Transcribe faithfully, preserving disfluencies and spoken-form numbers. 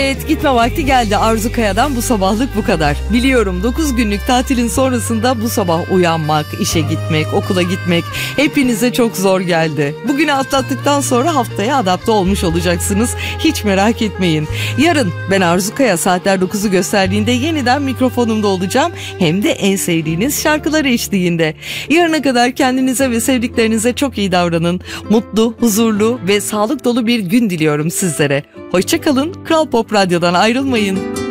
Evet, gitme vakti geldi. Arzu Kaya'dan bu sabahlık bu kadar. Biliyorum dokuz günlük tatilin sonrasında bu sabah uyanmak, işe gitmek, okula gitmek hepinize çok zor geldi. Bugünü atlattıktan sonra haftaya adapte olmuş olacaksınız. Hiç merak etmeyin. Yarın ben Arzu Kaya saatler dokuzu gösterdiğinde yeniden mikrofonumda olacağım. Hem de en sevdiğiniz şarkıları eşliğinde. Yarına kadar kendinize ve sevdiklerinize çok iyi davranın. Mutlu, huzurlu ve sağlık dolu bir gün diliyorum sizlere. Hoşça kalın. Kral Pop Radyo'dan ayrılmayın.